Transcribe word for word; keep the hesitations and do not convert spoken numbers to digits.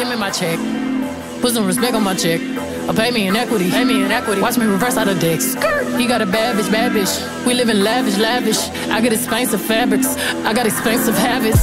me my check. Put some respect on my check. Or pay me in equity, pay me in equity. Watch me reverse out of dicks. He got a bad bitch, bad bitch. We live in lavish, lavish. I got expensive fabrics. I got expensive habits.